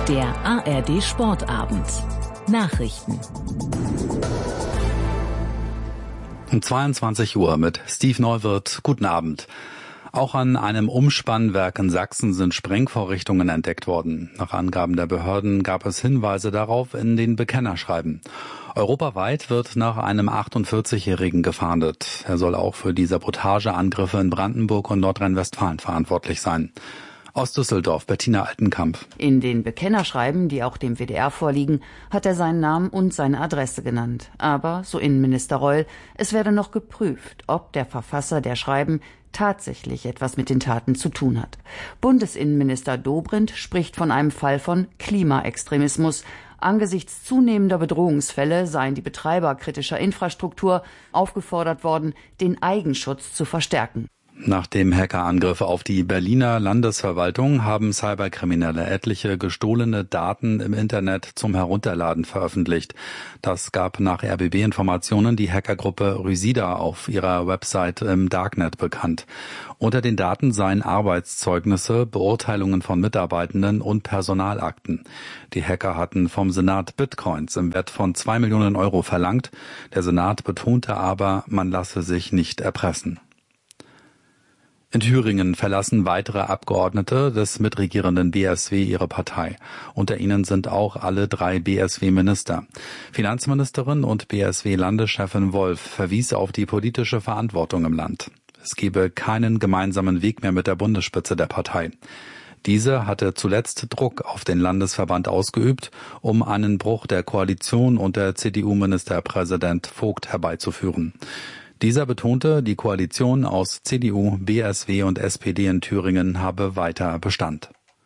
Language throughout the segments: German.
Der ARD Sportabend. Nachrichten. Um 22 Uhr mit Steve Neuwirth. Guten Abend. Auch an einem Umspannwerk in Sachsen sind Sprengvorrichtungen entdeckt worden. Nach Angaben der Behörden gab es Hinweise darauf in den Bekennerschreiben. Europaweit wird nach einem 48-Jährigen gefahndet. Er soll auch für die Sabotageangriffe in Brandenburg und Nordrhein-Westfalen verantwortlich sein. Aus Düsseldorf, Bettina Altenkamp. In den Bekennerschreiben, die auch dem WDR vorliegen, hat er seinen Namen und seine Adresse genannt. Aber, so Innenminister Reul, es werde noch geprüft, ob der Verfasser der Schreiben tatsächlich etwas mit den Taten zu tun hat. Bundesinnenminister Dobrindt spricht von einem Fall von Klimaextremismus. Angesichts zunehmender Bedrohungsfälle seien die Betreiber kritischer Infrastruktur aufgefordert worden, den Eigenschutz zu verstärken. Nach dem Hackerangriff auf die Berliner Landesverwaltung haben Cyberkriminelle etliche gestohlene Daten im Internet zum Herunterladen veröffentlicht. Das gab nach RBB-Informationen die Hackergruppe Rysida auf ihrer Website im Darknet bekannt. Unter den Daten seien Arbeitszeugnisse, Beurteilungen von Mitarbeitenden und Personalakten. Die Hacker hatten vom Senat Bitcoins im Wert von 2 Millionen Euro verlangt. Der Senat betonte aber, man lasse sich nicht erpressen. In Thüringen verlassen weitere Abgeordnete des mitregierenden BSW ihre Partei. Unter ihnen sind auch alle 3 BSW-Minister. Finanzministerin und BSW-Landeschefin Wolf verwies auf die politische Verantwortung im Land. Es gebe keinen gemeinsamen Weg mehr mit der Bundesspitze der Partei. Diese hatte zuletzt Druck auf den Landesverband ausgeübt, um einen Bruch der Koalition unter CDU-Ministerpräsident Vogt herbeizuführen. Dieser betonte, die Koalition aus CDU, BSW und SPD in Thüringen habe weiter Bestand.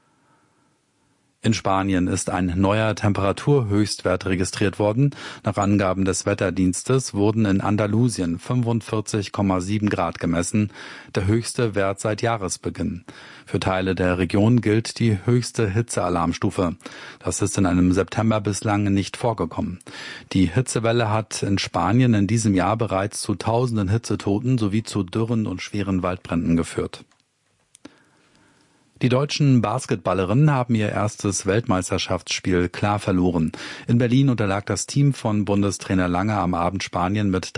In Spanien ist ein neuer Temperaturhöchstwert registriert worden. Nach Angaben des Wetterdienstes wurden in Andalusien 45,7 Grad gemessen, der höchste Wert seit Jahresbeginn. Für Teile der Region gilt die höchste Hitzealarmstufe. Das ist in einem September bislang nicht vorgekommen. Die Hitzewelle hat in Spanien in diesem Jahr bereits zu tausenden Hitzetoten sowie zu Dürren und schweren Waldbränden geführt. Die deutschen Basketballerinnen haben ihr erstes Weltmeisterschaftsspiel klar verloren. In Berlin unterlag das Team von Bundestrainer Lange am Abend Spanien mit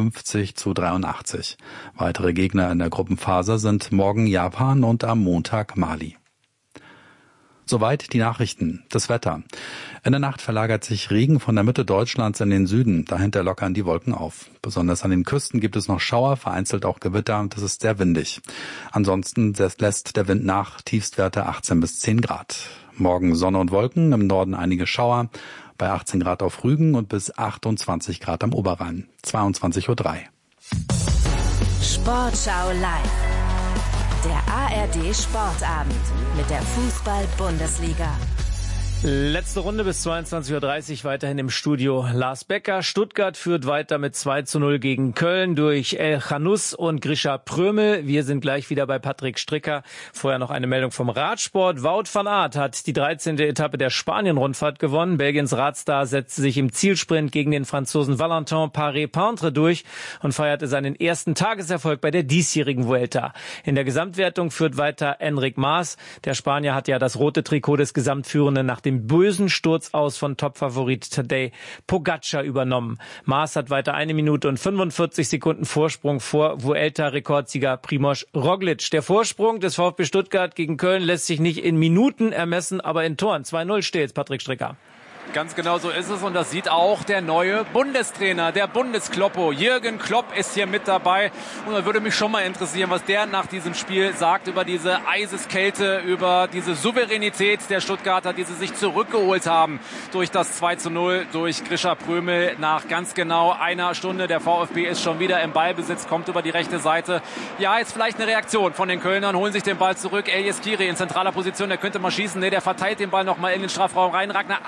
53-83. Weitere Gegner in der Gruppenphase sind morgen Japan und am Montag Mali. Soweit die Nachrichten. Das Wetter. In der Nacht verlagert sich Regen von der Mitte Deutschlands in den Süden. Dahinter lockern die Wolken auf. Besonders an den Küsten gibt es noch Schauer, vereinzelt auch Gewitter und es ist sehr windig. Ansonsten lässt der Wind nach, Tiefstwerte 18 bis 10 Grad. Morgen Sonne und Wolken, im Norden einige Schauer, bei 18 Grad auf Rügen und bis 28 Grad am Oberrhein. 22:03 Uhr. Sportschau live. Der ARD Sportabend mit der Fußball-Bundesliga. Letzte Runde bis 22:30 Uhr weiterhin im Studio Lars Becker. Stuttgart führt weiter mit 2:0 gegen Köln durch El Khanous und Grisha Prömel. Wir sind gleich wieder bei Patrick Stricker. Vorher noch eine Meldung vom Radsport. Wout van Aert hat die 13. Etappe der Spanien-Rundfahrt gewonnen. Belgiens Radstar setzte sich im Zielsprint gegen den Franzosen Valentin Paré-Peintre durch und feierte seinen ersten Tageserfolg bei der diesjährigen Vuelta. In der Gesamtwertung führt weiter Enric Mas. Der Spanier hat ja das rote Trikot des Gesamtführenden nach dem bösen Sturz aus von Topfavorit Tadej Pogacar übernommen. Mas hat weiter 1 Minute und 45 Sekunden Vorsprung vor Vuelta-Rekordsieger Primož Roglič. Der Vorsprung des VfB Stuttgart gegen Köln lässt sich nicht in Minuten ermessen, aber in Toren. 2:0 steht's, Patrick Stricker. Ganz genau so ist es und das sieht auch der neue Bundestrainer, der Bundeskloppo. Jürgen Klopp ist hier mit dabei und da würde mich schon mal interessieren, was der nach diesem Spiel sagt über diese Eiseskälte, über diese Souveränität der Stuttgarter, die sie sich zurückgeholt haben durch das 2:0 durch Grisha Prömel nach ganz genau 1 Stunde. Der VfB ist schon wieder im Ballbesitz, kommt über die rechte Seite. Ja, jetzt vielleicht eine Reaktion von den Kölnern, holen sich den Ball zurück. El Jeskiri in zentraler Position, der könnte mal schießen. Nee, der verteilt den Ball nochmal in den Strafraum rein. Ragnar Ache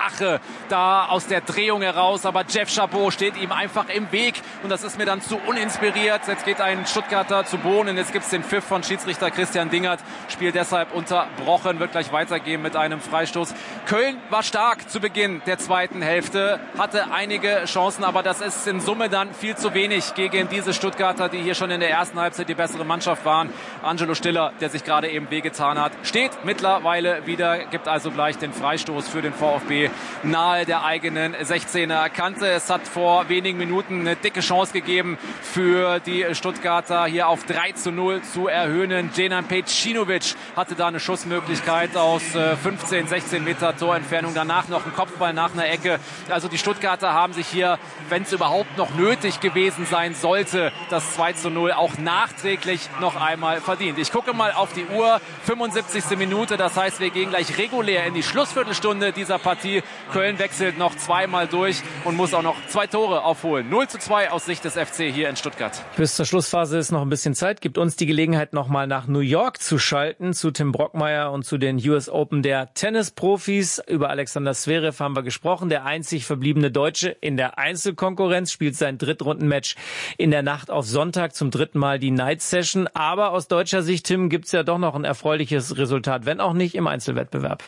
da aus der Drehung heraus, aber Jeff Chabot steht ihm einfach im Weg und das ist mir dann zu uninspiriert. Jetzt geht ein Stuttgarter zu Boden, jetzt gibt es den Pfiff von Schiedsrichter Christian Dingert, Spiel deshalb unterbrochen, wird gleich weitergehen mit einem Freistoß. Köln war stark zu Beginn der zweiten Hälfte, hatte einige Chancen, aber das ist in Summe dann viel zu wenig gegen diese Stuttgarter, die hier schon in der ersten Halbzeit die bessere Mannschaft waren. Angelo Stiller, der sich gerade eben wehgetan hat, steht mittlerweile wieder, gibt also gleich den Freistoß für den VfB nahe der eigenen 16er Kante. Es hat vor wenigen Minuten eine dicke Chance gegeben für die Stuttgarter hier auf 3:0 zu erhöhen. Dženan Pejcinović hatte da eine Schussmöglichkeit aus 15, 16 Meter Torentfernung. Danach noch ein Kopfball nach einer Ecke. Also die Stuttgarter haben sich hier, wenn es überhaupt noch nötig gewesen sein sollte, das 2:0 auch nachträglich noch einmal verdient. Ich gucke mal auf die Uhr, 75. Minute, das heißt, wir gehen gleich regulär in die Schlussviertelstunde dieser Partie. Köln wechselt noch zweimal durch und muss auch noch 2 Tore aufholen. 0:2 aus Sicht des FC hier in Stuttgart. Bis zur Schlussphase ist noch ein bisschen Zeit, gibt uns die Gelegenheit, nochmal nach New York zu schalten, zu Tim Brockmeier und zu den US Open der Tennisprofis. Über Alexander Zverev haben wir gesprochen. Der einzig verbliebene Deutsche in der Einzelkonkurrenz spielt sein Drittrundenmatch in der Nacht auf Sonntag zum 3. Mal die Night Session. Aber aus deutscher Sicht, Tim, gibt's ja doch noch ein erfreuliches Resultat, wenn auch nicht im Einzelwettbewerb.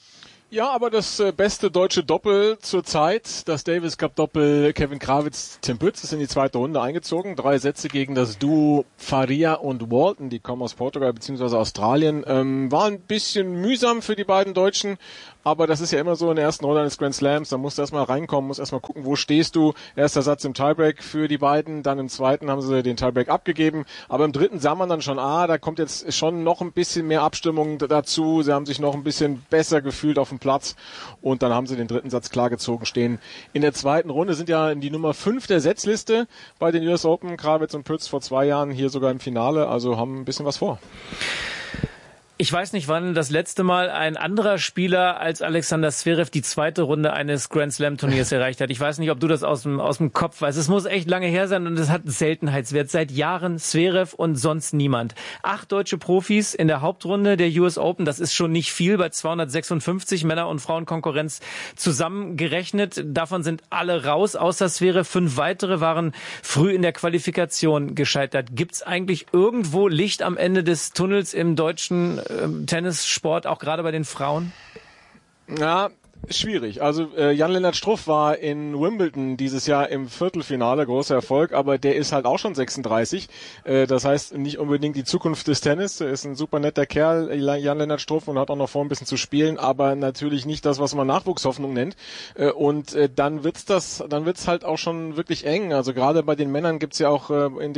Ja, aber das beste deutsche Doppel zur Zeit, das Davis Cup Doppel Kevin Krawitz, Tim Pütz, ist in die zweite Runde eingezogen. 3 Sätze gegen das Duo Faria und Walton, die kommen aus Portugal bzw. Australien. War ein bisschen mühsam für die beiden Deutschen, aber das ist ja immer so in der ersten Runde eines Grand Slams. Da musst du erstmal reinkommen, musst erstmal gucken, wo stehst du. Erster Satz im Tiebreak für die beiden, dann im zweiten haben sie den Tiebreak abgegeben. Aber im dritten sah man dann schon, da kommt jetzt schon noch ein bisschen mehr Abstimmung dazu. Sie haben sich noch ein bisschen besser gefühlt auf dem Platz und dann haben sie den dritten Satz klar gezogen, stehen in der zweiten Runde, sind ja in die Nummer 5 der Setzliste bei den US Open. Krawitz und Pütz vor 2 Jahren hier sogar im Finale, also haben ein bisschen was vor. Ich weiß nicht, wann das letzte Mal ein anderer Spieler als Alexander Zverev die zweite Runde eines Grand Slam Turniers erreicht hat. Ich weiß nicht, ob du das aus dem Kopf weißt. Es muss echt lange her sein und es hat einen Seltenheitswert. Seit Jahren Zverev und sonst niemand. 8 deutsche Profis in der Hauptrunde der US Open. Das ist schon nicht viel bei 256 Männer- und Frauenkonkurrenz zusammengerechnet. Davon sind alle raus, außer Zverev. 5 weitere waren früh in der Qualifikation gescheitert. Gibt's eigentlich irgendwo Licht am Ende des Tunnels im deutschen Tennissport, auch gerade bei den Frauen? Ja, schwierig. Also Jan-Lennart Struff war in Wimbledon dieses Jahr im Viertelfinale, großer Erfolg, aber der ist halt auch schon 36. Das heißt nicht unbedingt die Zukunft des Tennis. Er ist ein super netter Kerl, Jan-Lennart Struff, und hat auch noch vor, ein bisschen zu spielen, aber natürlich nicht das, was man Nachwuchshoffnung nennt. Und dann wird's halt auch schon wirklich eng. Also gerade bei den Männern gibt's ja auch von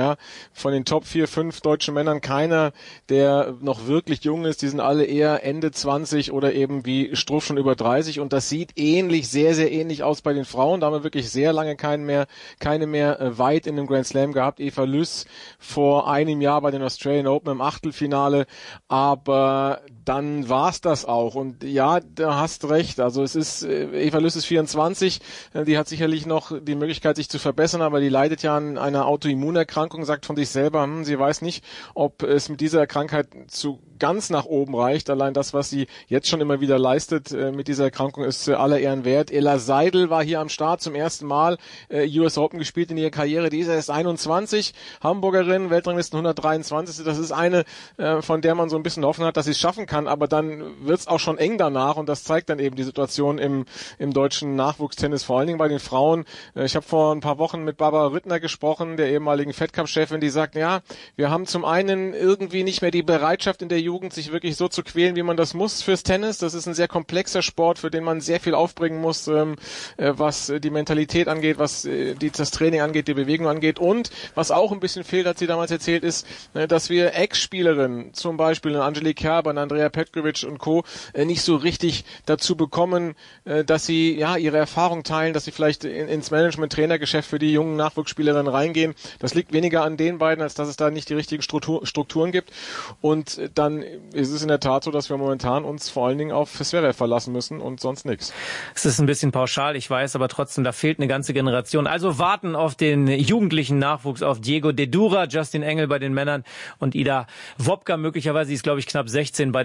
den Top 4, 5 deutschen Männern keiner, der noch wirklich jung ist. Die sind alle eher Ende 20 oder eben wie Struff schon über 30. Und das sieht sehr, sehr ähnlich aus bei den Frauen. Da haben wir wirklich sehr lange keine mehr weit in dem Grand Slam gehabt. Eva Lüss vor einem Jahr bei den Australian Open im Achtelfinale. Aber dann war's das auch. Und ja, da hast recht. Also es ist, Eva Lüss ist 24. Die hat sicherlich noch die Möglichkeit, sich zu verbessern, aber die leidet ja an einer Autoimmunerkrankung, sagt von sich selber, sie weiß nicht, ob es mit dieser Krankheit zu ganz nach oben reicht. Allein das, was sie jetzt schon immer wieder leistet mit dieser Erkrankung, ist aller Ehren wert. Ella Seidel war hier am Start zum ersten Mal US Open gespielt in ihrer Karriere. Die ist erst 21, Hamburgerin, Weltranglisten 123. Das ist eine, von der man so ein bisschen Hoffnung hat, dass sie es schaffen kann. Aber dann wird's auch schon eng danach und das zeigt dann eben die Situation im deutschen Nachwuchstennis, vor allen Dingen bei den Frauen. Ich habe vor ein paar Wochen mit Barbara Rittner gesprochen, der ehemaligen Fed Cup-Chefin, die sagt, ja, wir haben zum einen irgendwie nicht mehr die Bereitschaft in der Jugend, sich wirklich so zu quälen, wie man das muss fürs Tennis. Das ist ein sehr komplexer Sport, für den man sehr viel aufbringen muss, was die Mentalität angeht, was das Training angeht, die Bewegung angeht. Und was auch ein bisschen fehlt, hat sie damals erzählt, ist, dass wir Ex-Spielerinnen, zum Beispiel Angelique Kerber, Andrea Petkovic und Co., nicht so richtig dazu bekommen, dass sie ihre Erfahrung teilen, dass sie vielleicht ins Management-Trainergeschäft für die jungen Nachwuchsspielerinnen reingehen. Das liegt weniger an den beiden, als dass es da nicht die richtigen Strukturen gibt. Und dann ist es in der Tat so, dass wir momentan uns vor allen Dingen auf Zverev verlassen müssen und sonst nichts. Es ist ein bisschen pauschal, ich weiß, aber trotzdem, da fehlt eine ganze Generation. Also warten auf den jugendlichen Nachwuchs, auf Diego Dedura, Justin Engel bei den Männern und Ida Wopka möglicherweise, die ist glaube ich knapp 16 bei den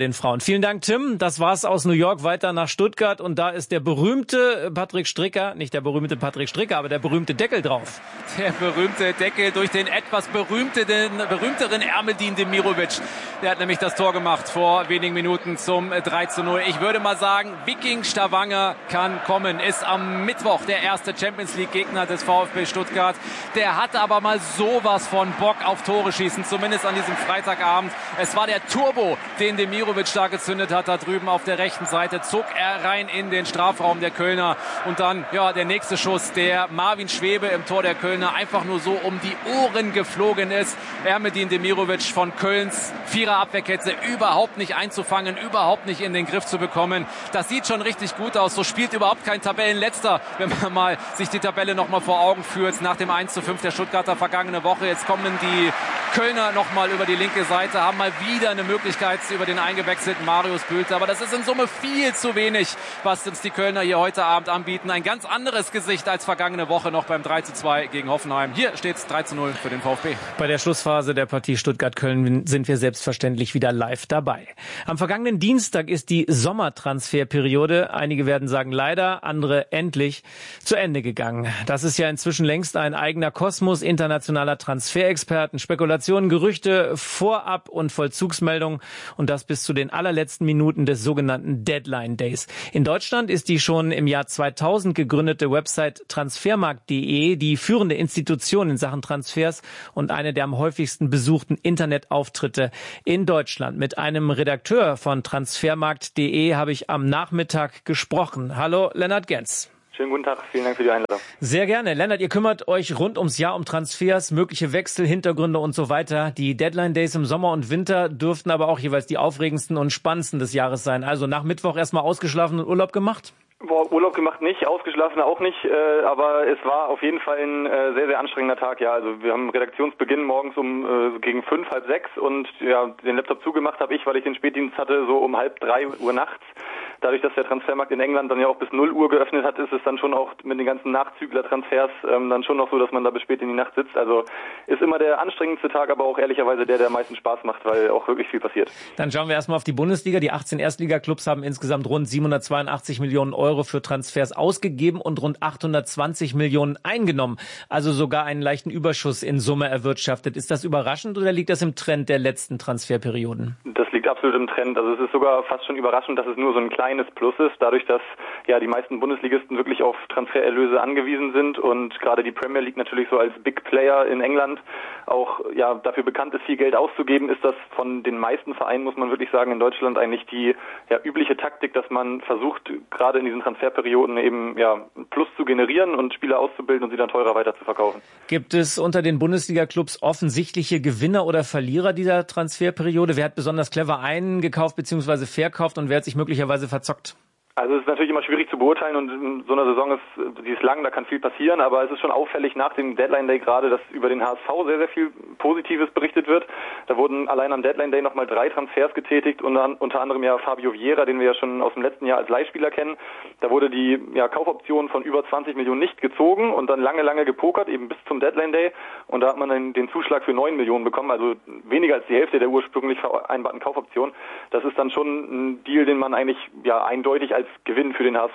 den Frauen. Vielen Dank, Tim. Das war's aus New York. Weiter nach Stuttgart. Und da ist der berühmte Patrick Stricker, nicht der berühmte Patrick Stricker, aber der berühmte Deckel drauf. Der berühmte Deckel durch den etwas berühmteren Ermedin Demirovic. Der hat nämlich das Tor gemacht vor wenigen Minuten zum 3:0. Ich würde mal sagen, Viking Stavanger kann kommen. Ist am Mittwoch der erste Champions-League-Gegner des VfB Stuttgart. Der hatte aber mal sowas von Bock auf Tore schießen, zumindest an diesem Freitagabend. Es war der Turbo, den Demirovic da gezündet hat, da drüben auf der rechten Seite. Zog er rein in den Strafraum der Kölner. Und dann, ja, der nächste Schuss, der Marvin Schwebe im Tor der Kölner einfach nur so um die Ohren geflogen ist. Ermedin Demirovic von Kölns Vierer-Abwehrkette überhaupt nicht einzufangen, überhaupt nicht in den Griff zu bekommen. Das sieht schon richtig gut aus. So spielt überhaupt kein Tabellenletzter, wenn man mal sich die Tabelle nochmal vor Augen führt. Nach dem 1:5 der Stuttgarter vergangene Woche. Jetzt kommen die Kölner nochmal über die linke Seite, haben mal wieder eine Möglichkeit über den eingewechselten Marius Bülter. Aber das ist in Summe viel zu wenig, was uns die Kölner hier heute Abend anbieten. Ein ganz anderes Gesicht als vergangene Woche noch beim 3:2 gegen Hoffenheim. Hier steht es 3:0 für den VfB. Bei der Schlussphase der Partie Stuttgart-Köln sind wir selbstverständlich wieder live dabei. Am vergangenen Dienstag ist die Sommertransferperiode, einige werden sagen leider, andere endlich, zu Ende gegangen. Das ist ja inzwischen längst ein eigener Kosmos internationaler Transferexperten, Spekulationen, Gerüchte, Vorab- und Vollzugsmeldungen und das bis zu den allerletzten Minuten des sogenannten Deadline Days. In Deutschland ist die schon im Jahr 2000 gegründete Website transfermarkt.de die führende Institution in Sachen Transfers und eine der am häufigsten besuchten Internetauftritte in Deutschland. Mit einem Redakteur von transfermarkt.de habe ich am Nachmittag gesprochen. Hallo, Lennart Genz. Schönen guten Tag, vielen Dank für die Einladung. Sehr gerne. Lennart, ihr kümmert euch rund ums Jahr um Transfers, mögliche Wechsel, Hintergründe und so weiter. Die Deadline Days im Sommer und Winter dürften aber auch jeweils die aufregendsten und spannendsten des Jahres sein. Also nach Mittwoch erstmal ausgeschlafen und Urlaub gemacht? Urlaub gemacht nicht, ausgeschlafen auch nicht, aber es war auf jeden Fall ein sehr, sehr anstrengender Tag. Ja, also wir haben Redaktionsbeginn morgens gegen 5, halb 6 und ja, den Laptop zugemacht habe ich, weil ich den Spätdienst hatte, so um 2:30 Uhr nachts. Dadurch, dass der Transfermarkt in England dann ja auch bis 0 Uhr geöffnet hat, ist es dann schon auch mit den ganzen Nachzügler-Transfers dann schon noch so, dass man da bis spät in die Nacht sitzt. Also ist immer der anstrengendste Tag, aber auch ehrlicherweise der am meisten Spaß macht, weil auch wirklich viel passiert. Dann schauen wir erstmal auf die Bundesliga. Die 18 Erstliga-Clubs haben insgesamt rund 782 Millionen Euro für Transfers ausgegeben und rund 820 Millionen eingenommen. Also sogar einen leichten Überschuss in Summe erwirtschaftet. Ist das überraschend oder liegt das im Trend der letzten Transferperioden? Das liegt absolut im Trend. Also es ist sogar fast schon überraschend, dass es nur so ein kleines Plus ist, dadurch, dass ja die meisten Bundesligisten wirklich auf Transfererlöse angewiesen sind und gerade die Premier League natürlich so als Big Player in England auch ja dafür bekannt ist, viel Geld auszugeben, ist das von den meisten Vereinen, muss man wirklich sagen, in Deutschland eigentlich die ja übliche Taktik, dass man versucht, gerade in diesen Transferperioden eben ja einen Plus zu generieren und Spieler auszubilden und sie dann teurer weiter zu verkaufen. Gibt es unter den Bundesliga-Clubs offensichtliche Gewinner oder Verlierer dieser Transferperiode? Wer hat besonders clever eingekauft bzw. verkauft und wer hat sich möglicherweise verzockt? Also es ist natürlich immer schwierig zu beurteilen und in so einer Saison die ist lang, da kann viel passieren, aber es ist schon auffällig nach dem Deadline Day gerade, dass über den HSV sehr, sehr viel Positives berichtet wird. Da wurden allein am Deadline Day nochmal 3 Transfers getätigt und unter anderem ja Fabio Vieira, den wir ja schon aus dem letzten Jahr als Leihspieler kennen. Da wurde die Kaufoption von über 20 Millionen nicht gezogen und dann lange, lange gepokert, eben bis zum Deadline Day und da hat man dann den Zuschlag für 9 Millionen bekommen, also weniger als die Hälfte der ursprünglich vereinbarten Kaufoption. Das ist dann schon ein Deal, den man eigentlich eindeutig als Gewinn für den HSV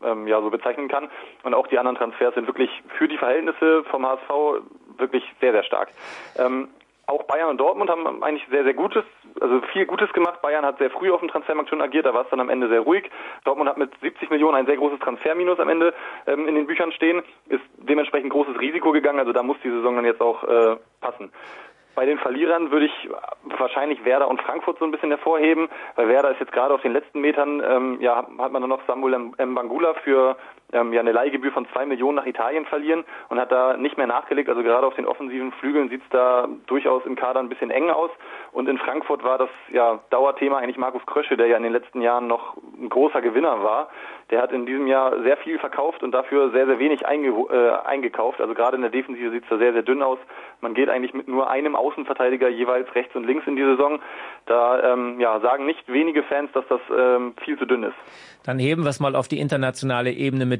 so bezeichnen kann. Und auch die anderen Transfers sind wirklich für die Verhältnisse vom HSV wirklich sehr, sehr stark. Auch Bayern und Dortmund haben eigentlich sehr, sehr viel Gutes gemacht. Bayern hat sehr früh auf dem Transfermarkt schon agiert, da war es dann am Ende sehr ruhig. Dortmund hat mit 70 Millionen ein sehr großes Transferminus am Ende in den Büchern stehen, ist dementsprechend großes Risiko gegangen, also da muss die Saison dann jetzt auch passen. Bei den Verlierern würde ich wahrscheinlich Werder und Frankfurt so ein bisschen hervorheben, weil Werder ist jetzt gerade auf den letzten Metern, hat man dann noch Samuel Mbangula für eine Leihgebühr von 2 Millionen nach Italien verliehen und hat da nicht mehr nachgelegt. Also gerade auf den offensiven Flügeln sieht es da durchaus im Kader ein bisschen eng aus. Und in Frankfurt war das Dauerthema eigentlich Markus Krösche, der ja in den letzten Jahren noch ein großer Gewinner war. Der hat in diesem Jahr sehr viel verkauft und dafür sehr, sehr wenig eingekauft. Also gerade in der Defensive sieht es da sehr, sehr dünn aus. Man geht eigentlich mit nur einem Außenverteidiger jeweils rechts und links in die Saison. Da sagen nicht wenige Fans, dass das viel zu dünn ist. Dann heben wir es mal auf die internationale Ebene mit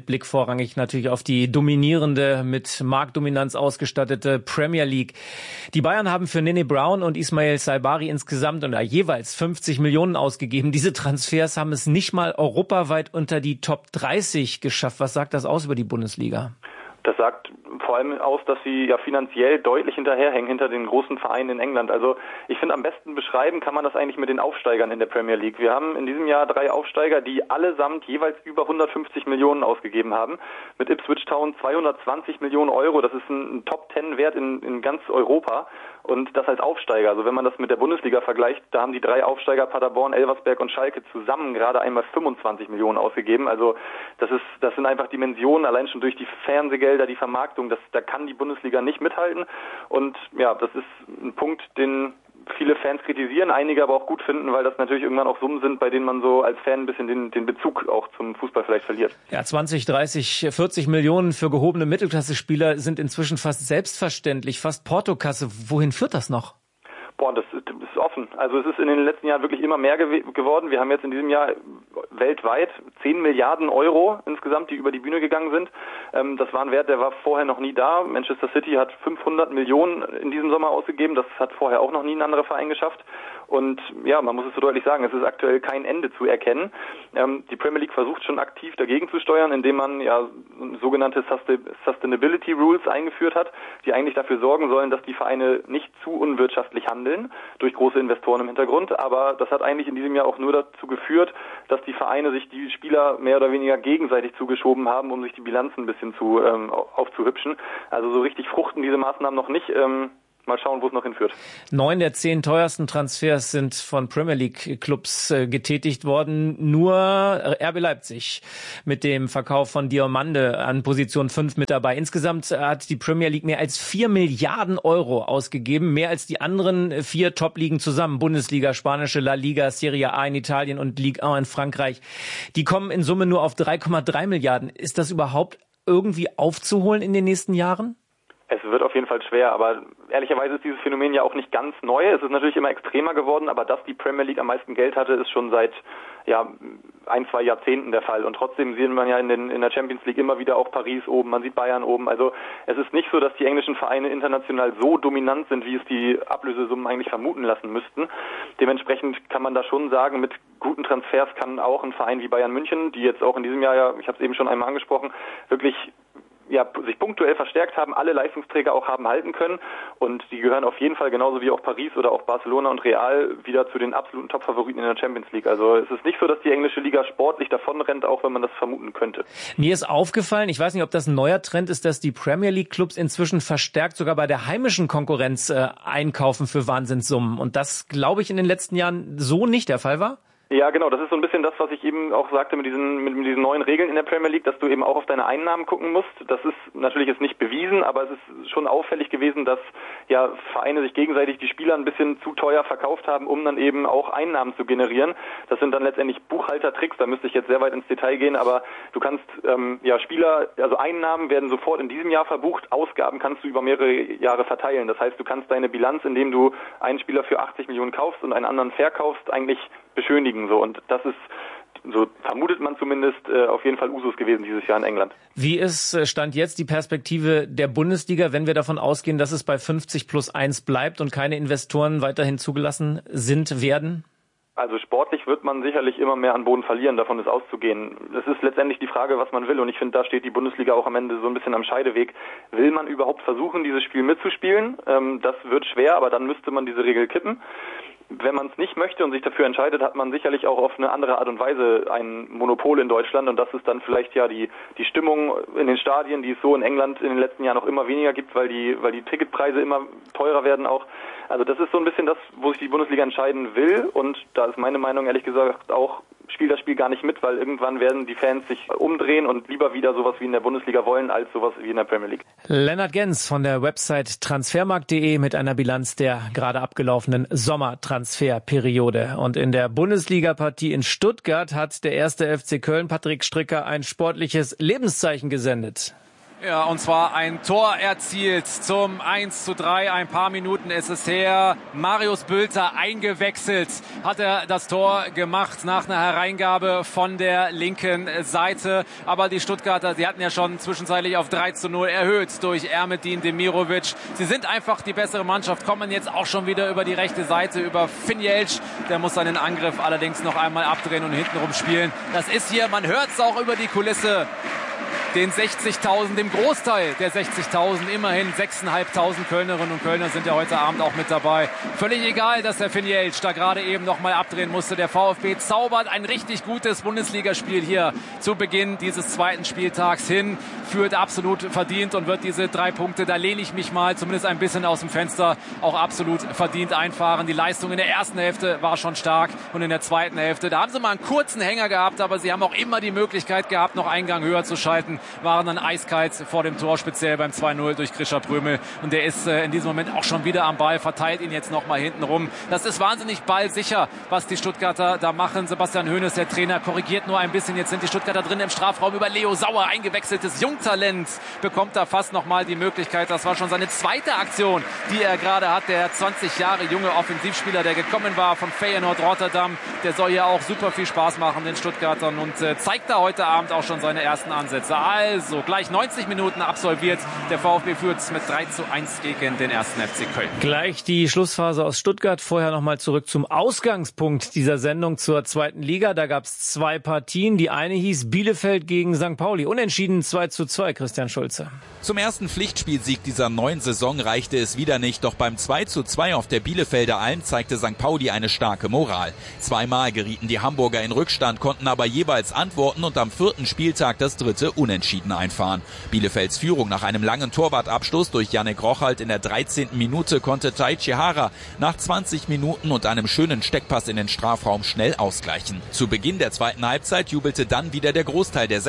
mit Blick vorrangig natürlich auf die dominierende, mit Marktdominanz ausgestattete Premier League. Die Bayern haben für Nene Brown und Ismail Saibari insgesamt jeweils 50 Millionen ausgegeben. Diese Transfers haben es nicht mal europaweit unter die Top 30 geschafft. Was sagt das aus über die Bundesliga? Das sagt vor allem aus, dass sie ja finanziell deutlich hinterherhängen hinter den großen Vereinen in England. Also ich finde, am besten beschreiben kann man das eigentlich mit den Aufsteigern in der Premier League. Wir haben in diesem Jahr 3 Aufsteiger, die allesamt jeweils über 150 Millionen ausgegeben haben. Mit Ipswich Town 220 Millionen Euro. Das ist ein Top-10-Wert in ganz Europa. Und das als Aufsteiger. Also wenn man das mit der Bundesliga vergleicht, da haben die 3 Aufsteiger Paderborn, Elversberg und Schalke zusammen gerade einmal 25 Millionen ausgegeben. Also das sind einfach Dimensionen, allein schon durch die Fernsehgelder, die Vermarktung, da kann die Bundesliga nicht mithalten. Und ja, das ist ein Punkt, den viele Fans kritisieren, einige aber auch gut finden, weil das natürlich irgendwann auch Summen sind, bei denen man so als Fan ein bisschen den Bezug auch zum Fußball vielleicht verliert. Ja, 20, 30, 40 Millionen für gehobene Mittelklasse-Spieler sind inzwischen fast selbstverständlich, fast Portokasse. Wohin führt das noch? Das ist offen. Also es ist in den letzten Jahren wirklich immer mehr geworden. Wir haben jetzt in diesem Jahr weltweit 10 Milliarden Euro insgesamt, die über die Bühne gegangen sind. Das war ein Wert, der war vorher noch nie da. Manchester City hat 500 Millionen in diesem Sommer ausgegeben. Das hat vorher auch noch nie ein anderer Verein geschafft. Und ja, man muss es so deutlich sagen, es ist aktuell kein Ende zu erkennen. Die Premier League versucht schon aktiv dagegen zu steuern, indem man ja sogenannte Sustainability Rules eingeführt hat, die eigentlich dafür sorgen sollen, dass die Vereine nicht zu unwirtschaftlich handeln, durch große Investoren im Hintergrund. Aber das hat eigentlich in diesem Jahr auch nur dazu geführt, dass die Vereine sich die Spieler mehr oder weniger gegenseitig zugeschoben haben, um sich die Bilanzen ein bisschen aufzuhübschen. Also so richtig fruchten diese Maßnahmen noch nicht. Mal schauen, wo es noch hinführt. 9 der 10 teuersten Transfers sind von Premier League Clubs getätigt worden. Nur RB Leipzig mit dem Verkauf von Diomande an Position 5 mit dabei. Insgesamt hat die Premier League mehr als 4 Milliarden Euro ausgegeben. Mehr als die anderen 4 Top-Ligen zusammen. Bundesliga, Spanische La Liga, Serie A in Italien und Ligue 1 in Frankreich. Die kommen in Summe nur auf 3,3 Milliarden. Ist das überhaupt irgendwie aufzuholen in den nächsten Jahren? Es wird auf jeden Fall schwer, aber ehrlicherweise ist dieses Phänomen ja auch nicht ganz neu. Es ist natürlich immer extremer geworden, aber dass die Premier League am meisten Geld hatte, ist schon seit 1-2 Jahrzehnten der Fall. Und trotzdem sieht man ja in der Champions League immer wieder auch Paris oben, man sieht Bayern oben. Also es ist nicht so, dass die englischen Vereine international so dominant sind, wie es die Ablösesummen eigentlich vermuten lassen müssten. Dementsprechend kann man da schon sagen, mit guten Transfers kann auch ein Verein wie Bayern München, die jetzt auch in diesem Jahr, ich habe es eben schon einmal angesprochen, wirklich sich punktuell verstärkt haben, alle Leistungsträger auch haben halten können und die gehören auf jeden Fall genauso wie auch Paris oder auch Barcelona und Real wieder zu den absoluten Top-Favoriten in der Champions League. Also es ist nicht so, dass die englische Liga sportlich davonrennt, auch wenn man das vermuten könnte. Mir ist aufgefallen, ich weiß nicht, ob das ein neuer Trend ist, dass die Premier League-Clubs inzwischen verstärkt sogar bei der heimischen Konkurrenz einkaufen für Wahnsinnssummen und das, glaube ich, in den letzten Jahren so nicht der Fall war? Ja, genau. Das ist so ein bisschen das, was ich eben auch sagte mit diesen neuen Regeln in der Premier League, dass du eben auch auf deine Einnahmen gucken musst. Das ist natürlich jetzt nicht bewiesen, aber es ist schon auffällig gewesen, dass ja Vereine sich gegenseitig die Spieler ein bisschen zu teuer verkauft haben, um dann eben auch Einnahmen zu generieren. Das sind dann letztendlich Buchhaltertricks. Da müsste ich jetzt sehr weit ins Detail gehen, aber du kannst Spieler, also Einnahmen werden sofort in diesem Jahr verbucht, Ausgaben kannst du über mehrere Jahre verteilen. Das heißt, du kannst deine Bilanz, indem du einen Spieler für 80 Millionen kaufst und einen anderen verkaufst, eigentlich beschönigen. So, und das ist, so vermutet man zumindest, auf jeden Fall Usus gewesen dieses Jahr in England. Wie ist Stand jetzt die Perspektive der Bundesliga, wenn wir davon ausgehen, dass es bei 50+1 bleibt und keine Investoren weiterhin zugelassen werden? Also sportlich wird man sicherlich immer mehr an Boden verlieren, davon ist auszugehen. Es ist letztendlich die Frage, was man will, und ich finde, da steht die Bundesliga auch am Ende so ein bisschen am Scheideweg. Will man überhaupt versuchen, dieses Spiel mitzuspielen? Das wird schwer, aber dann müsste man diese Regel kippen. Wenn man es nicht möchte und sich dafür entscheidet, hat man sicherlich auch auf eine andere Art und Weise ein Monopol in Deutschland, und das ist dann vielleicht ja die Stimmung in den Stadien, die es so in England in den letzten Jahren auch immer weniger gibt, weil die Ticketpreise immer teurer werden auch. Also das ist so ein bisschen das, wo sich die Bundesliga entscheiden will, und da ist meine Meinung ehrlich gesagt auch, spielt das Spiel gar nicht mit, weil irgendwann werden die Fans sich umdrehen und lieber wieder sowas wie in der Bundesliga wollen, als sowas wie in der Premier League. Lennart Gens von der Website transfermarkt.de mit einer Bilanz der gerade abgelaufenen Sommertransferperiode. Und in der Bundesliga-Partie in Stuttgart hat der erste FC Köln, Patrick Stricker, ein sportliches Lebenszeichen gesendet. Ja, und zwar ein Tor erzielt zum 1:3. Ein paar Minuten ist es her. Marius Bülter eingewechselt. Hat er das Tor gemacht nach einer Hereingabe von der linken Seite. Aber die Stuttgarter, die hatten ja schon zwischenzeitlich auf 3:0 erhöht durch Ermedin Demirovic. Sie sind einfach die bessere Mannschaft, kommen jetzt auch schon wieder über die rechte Seite, über Finjelc. Der muss seinen Angriff allerdings noch einmal abdrehen und hintenrum spielen. Das ist hier, man hört es auch über die Kulisse, den 60.000, dem Großteil der 60.000, immerhin 6.500 Kölnerinnen und Kölner sind ja heute Abend auch mit dabei. Völlig egal, dass der Finjelc da gerade eben noch mal abdrehen musste. Der VfB zaubert ein richtig gutes Bundesligaspiel hier zu Beginn dieses zweiten Spieltags hin, führt absolut verdient und wird diese 3 Punkte, da lehne ich mich mal zumindest ein bisschen aus dem Fenster, auch absolut verdient einfahren. Die Leistung in der ersten Hälfte war schon stark und in der zweiten Hälfte, da haben sie mal einen kurzen Hänger gehabt, aber sie haben auch immer die Möglichkeit gehabt, noch einen Gang höher zu schalten, waren dann eiskalt vor dem Tor, speziell beim 2:0 durch Grisha Prömel. Und der ist in diesem Moment auch schon wieder am Ball, verteilt ihn jetzt nochmal hinten rum. Das ist wahnsinnig ballsicher, was die Stuttgarter da machen. Sebastian Hoeneß, der Trainer, korrigiert nur ein bisschen. Jetzt sind die Stuttgarter drin im Strafraum über Leo Sauer, eingewechseltes Jungtalent, bekommt da fast nochmal die Möglichkeit. Das war schon seine zweite Aktion, die er gerade hat. Der 20 Jahre junge Offensivspieler, der gekommen war von Feyenoord Rotterdam, der soll hier auch super viel Spaß machen, den Stuttgartern, und zeigt da heute Abend auch schon seine ersten Ansätze. Also gleich 90 Minuten absolviert. Der VfB führt mit 3:1 gegen den 1. FC Köln. Gleich die Schlussphase aus Stuttgart. Vorher nochmal zurück zum Ausgangspunkt dieser Sendung zur zweiten Liga. Da gab es 2 Partien. Die eine hieß Bielefeld gegen St. Pauli. Unentschieden 2:2. Christian Schulze. Zum ersten Pflichtspielsieg dieser neuen Saison reichte es wieder nicht. Doch beim 2:2 auf der Bielefelder Alm zeigte St. Pauli eine starke Moral. 2-mal gerieten die Hamburger in Rückstand, konnten aber jeweils antworten und am 4. Spieltag das 3. Unentschieden einfahren. Bielefelds Führung nach einem langen Torwartabstoß durch Yannick Rochalt in der 13. Minute konnte Taichi Hara nach 20 Minuten und einem schönen Steckpass in den Strafraum schnell ausgleichen. Zu Beginn der zweiten Halbzeit jubelte dann wieder der Großteil der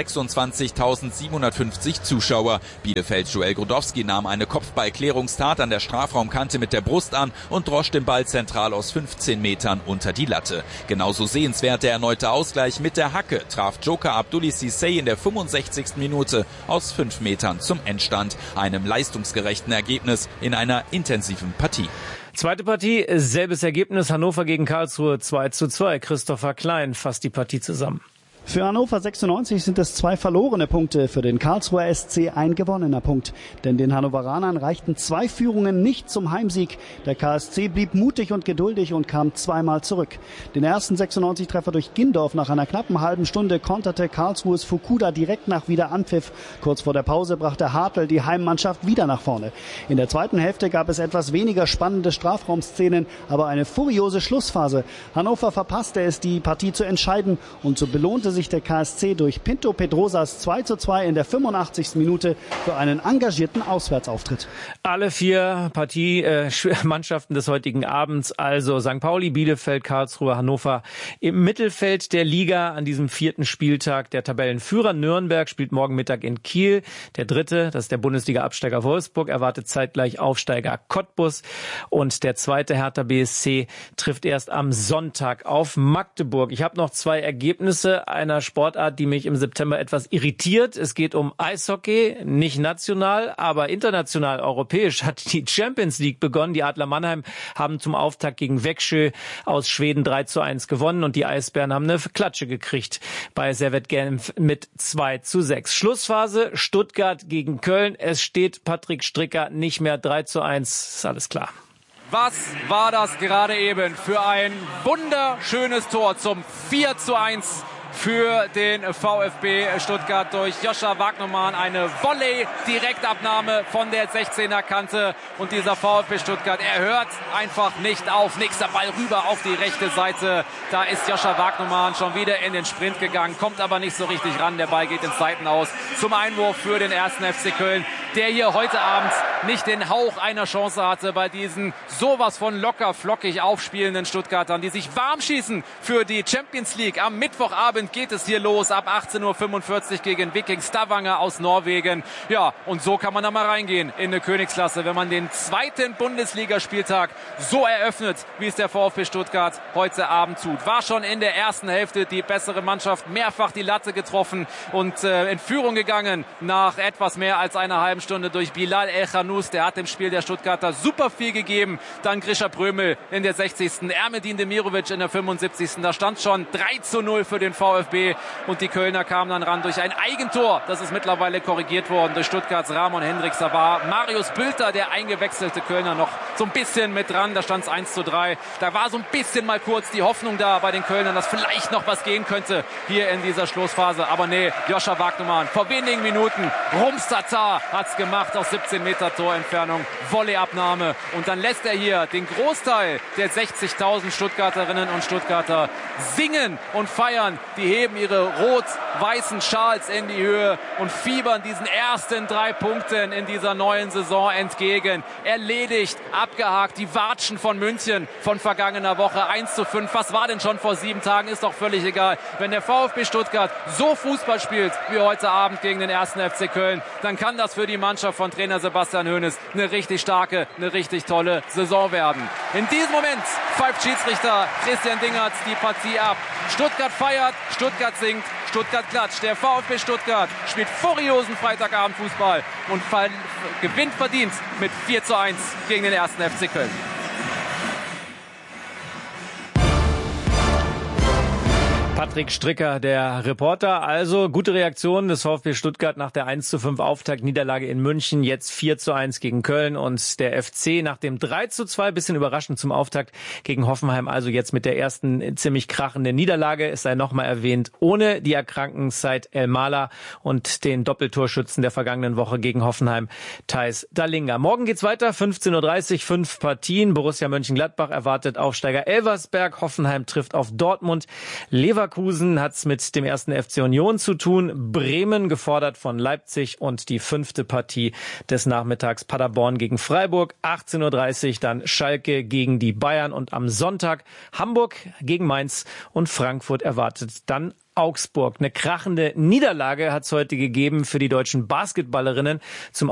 26.750 Zuschauer. Bielefelds Joel Grodowski nahm eine Kopfballklärungstat an der Strafraumkante mit der Brust an und drosch den Ball zentral aus 15 Metern unter die Latte. Genauso sehenswert der erneute Ausgleich mit der Hacke traf Joker Abdulli Cissé in der 65. Minute aus 5 Metern zum Endstand. Einem leistungsgerechten Ergebnis in einer intensiven Partie. Zweite Partie, selbes Ergebnis. Hannover gegen Karlsruhe 2:2. Christopher Klein fasst die Partie zusammen. Für Hannover 96 sind es 2 verlorene Punkte, für den Karlsruher SC ein gewonnener Punkt. Denn den Hannoveranern reichten 2 Führungen nicht zum Heimsieg. Der KSC blieb mutig und geduldig und kam 2-mal zurück. Den ersten 96-Treffer durch Gindorf nach einer knappen halben Stunde konterte Karlsruhes Fukuda direkt nach Wiederanpfiff. Kurz vor der Pause brachte Hartl die Heimmannschaft wieder nach vorne. In der zweiten Hälfte gab es etwas weniger spannende Strafraumszenen, aber eine furiose Schlussphase. Hannover verpasste es, die Partie zu entscheiden, und so belohnte sich der KSC durch Pinto Pedrosas 2:2 in der 85. Minute für einen engagierten Auswärtsauftritt. Alle 4 Mannschaften des heutigen Abends, also St. Pauli, Bielefeld, Karlsruhe, Hannover, im Mittelfeld der Liga an diesem 4. Spieltag. Der Tabellenführer Nürnberg spielt morgen Mittag in Kiel. Der 3., das ist der Bundesliga-Absteiger Wolfsburg, erwartet zeitgleich Aufsteiger Cottbus. Und der 2. Hertha BSC trifft erst am Sonntag auf Magdeburg. Ich habe noch 2 Ergebnisse einer Sportart, die mich im September etwas irritiert. Es geht um Eishockey, nicht national, aber international, europäisch hat die Champions League begonnen. Die Adler Mannheim haben zum Auftakt gegen Växjö aus Schweden 3:1 gewonnen und die Eisbären haben eine Klatsche gekriegt bei Servette Genf mit 2:6. Schlussphase Stuttgart gegen Köln. Es steht Patrick Stricker nicht mehr 3:1. Ist alles klar. Was war das gerade eben für ein wunderschönes Tor zum 4:1 für den VfB Stuttgart durch Joscha Wagnermann. Eine Volley-Direktabnahme von der 16er Kante. Und dieser VfB Stuttgart, er hört einfach nicht auf. Nächster Ball rüber auf die rechte Seite. Da ist Joscha Wagnermann schon wieder in den Sprint gegangen, kommt aber nicht so richtig ran. Der Ball geht ins Seitenaus zum Einwurf für den 1. FC Köln. der hier heute Abend nicht den Hauch einer Chance hatte bei diesen sowas von locker flockig aufspielenden Stuttgartern, die sich warm schießen für die Champions League. Am Mittwochabend geht es hier los, ab 18:45 Uhr gegen Viking Stavanger aus Norwegen. Ja, und so kann man da mal reingehen in eine Königsklasse, wenn man den zweiten Bundesligaspieltag so eröffnet, wie es der VfB Stuttgart heute Abend tut. War schon in der ersten Hälfte die bessere Mannschaft, mehrfach die Latte getroffen und in Führung gegangen nach etwas mehr als einer halben Stunde durch Bilal El-Khanous. Der hat dem Spiel der Stuttgarter super viel gegeben. Dann Grisha Prömel in der 60. Ermedin Demirovic in der 75. Da stand schon 3:0 für den VfB und die Kölner kamen dann ran durch ein Eigentor. Das ist mittlerweile korrigiert worden durch Stuttgarts Ramon Hendricks. Da war Marius Bülter, der eingewechselte Kölner, noch so ein bisschen mit dran. Da stand es 1:3. Da war so ein bisschen mal kurz die Hoffnung da bei den Kölnern, dass vielleicht noch was gehen könnte hier in dieser Schlussphase. Aber nee, Joscha Wagnumann vor wenigen Minuten, Rums Tatar hat's gemacht aus 17 Meter Torentfernung, Volleyabnahme. Und dann lässt er hier den Großteil der 60.000 Stuttgarterinnen und Stuttgarter singen und feiern. Die heben ihre rot-weißen Schals in die Höhe und fiebern diesen ersten 3 Punkten in dieser neuen Saison entgegen. Erledigt, abgehakt, die Watschen von München von vergangener Woche 1:5. Was war denn schon vor 7 Tagen? Ist doch völlig egal. Wenn der VfB Stuttgart so Fußball spielt wie heute Abend gegen den 1. FC Köln, dann kann das für die Mannschaft von Trainer Sebastian Hoeneß eine richtig starke, eine richtig tolle Saison werden. In diesem Moment pfeift Schiedsrichter Christian Dingertz die Partie ab. Stuttgart feiert, Stuttgart singt, Stuttgart klatscht. Der VfB Stuttgart spielt furiosen Freitagabendfußball und gewinnt verdient mit 4:1 gegen den 1. FC Köln. Patrick Stricker, der Reporter. Also gute Reaktion des VfB Stuttgart nach der 1:5 Auftaktniederlage in München. Jetzt 4:1 gegen Köln und der FC nach dem 3:2, bisschen überraschend zum Auftakt gegen Hoffenheim. Also jetzt mit der ersten ziemlich krachenden Niederlage. Es sei nochmal erwähnt, ohne die erkrankten Said El-Mala und den Doppeltorschützen der vergangenen Woche gegen Hoffenheim, Theis Dallinga. Morgen geht's weiter, 15:30 Uhr, 5 Partien. Borussia Mönchengladbach erwartet Aufsteiger Elversberg. Hoffenheim trifft auf Dortmund. Leverkusen hat's mit dem 1. FC Union zu tun. Bremen gefordert von Leipzig und die 5. Partie des Nachmittags Paderborn gegen Freiburg. 18:30 Uhr dann Schalke gegen die Bayern und am Sonntag Hamburg gegen Mainz und Frankfurt erwartet dann Augsburg. Eine krachende Niederlage hat's heute gegeben für die deutschen Basketballerinnen. Zum